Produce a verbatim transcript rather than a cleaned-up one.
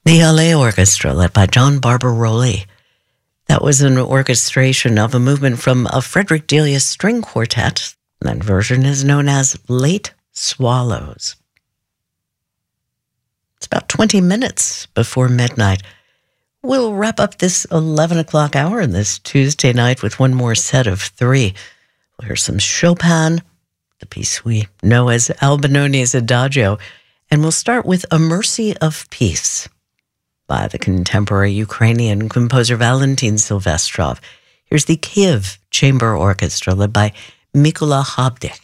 The L A Orchestra, led by John Barbaroli. That was an orchestration of a movement from a Frederick Delius string quartet. That version is known as Late Swallows. It's about twenty minutes before midnight. We'll wrap up this eleven o'clock hour on this Tuesday night with one more set of three. We'll hear some Chopin, the piece we know as Albinoni's Adagio, and we'll start with A Mercy of Peace by the contemporary Ukrainian composer Valentin Silvestrov. Here's the Kiev Chamber Orchestra led by Mykola Habdik.